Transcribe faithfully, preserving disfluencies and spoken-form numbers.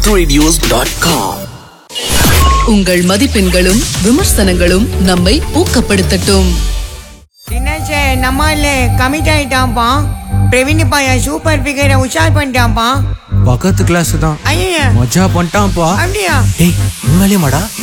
radios dot com. உங்கள் மதிப்பெண்களும் விமர்சனங்களும் நம்மை ஊக்கப்படுத்தட்டும். தினேஷே நம்மால கமிட் ஆயிட்டான்ப்பா. பிரவீன் பாயா சூப்பர் பிகரை உஷார் பண்ணிட்டான்ப்பா. பக்கத்து கிளாஸ் தான் ஐயா மஜா பண்ணிட்டான்ப்பா. அப்படியா? டேய் உண்மையிலே மாடா